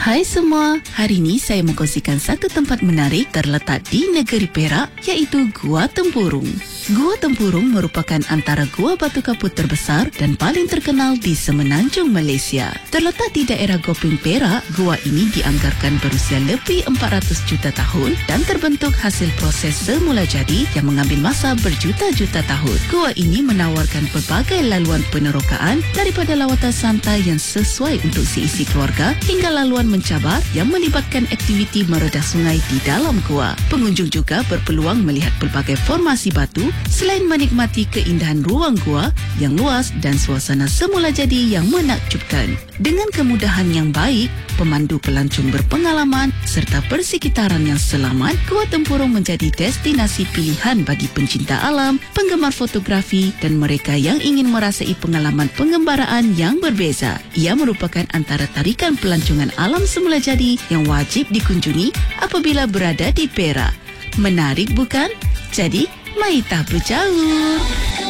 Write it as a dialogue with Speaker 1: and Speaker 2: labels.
Speaker 1: Hai semua, hari ini saya mengkongsikan satu tempat menarik terletak di negeri Perak, iaitu Gua Tempurung. Gua Tempurung merupakan antara gua batu kapur terbesar dan paling terkenal di semenanjung Malaysia. Terletak di daerah Gopeng, Perak, gua ini dianggarkan berusia lebih 400 juta tahun dan terbentuk hasil proses semula jadi yang mengambil masa berjuta-juta tahun. Gua ini menawarkan pelbagai laluan penerokaan daripada lawatan santai yang sesuai untuk seisi keluarga hingga laluan mencabar yang melibatkan aktiviti meredah sungai di dalam gua. Pengunjung juga berpeluang melihat pelbagai formasi batu selain menikmati keindahan ruang gua yang luas dan suasana semula jadi yang menakjubkan. Dengan kemudahan yang baik, pemandu pelancong berpengalaman serta persekitaran yang selamat, Gua Tempurung menjadi destinasi pilihan bagi pencinta alam, penggemar fotografi dan mereka yang ingin merasai pengalaman pengembaraan yang berbeza. Ia merupakan antara tarikan pelancongan alam semula jadi yang wajib dikunjungi apabila berada di Perak. Menarik bukan? Jadi, mari kita bercaur.